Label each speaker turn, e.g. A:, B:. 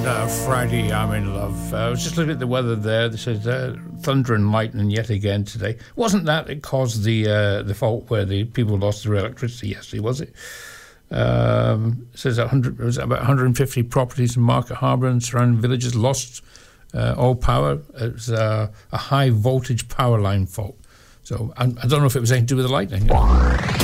A: Friday, I'm in love. I was just looking at the weather there. This is thunder and lightning yet again today. Wasn't that it caused the fault where the people lost their electricity yesterday, was it? It says it was about 150 properties in Market Harbour and surrounding villages lost all power. It was a high voltage power line fault. So I don't know if it was anything to do with the lightning.